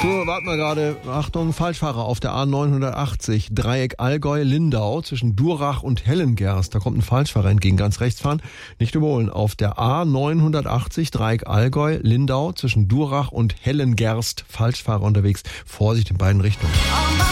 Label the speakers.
Speaker 1: So, warten wir gerade. Achtung, Falschfahrer auf der A980, Dreieck Allgäu-Lindau zwischen Durach und Hellengerst. Da kommt ein Falschfahrer entgegen, ganz rechts fahren. Nicht überholen. Auf der A980, Dreieck Allgäu-Lindau zwischen Durach und Hellengerst. Falschfahrer unterwegs. Vorsicht in beiden Richtungen.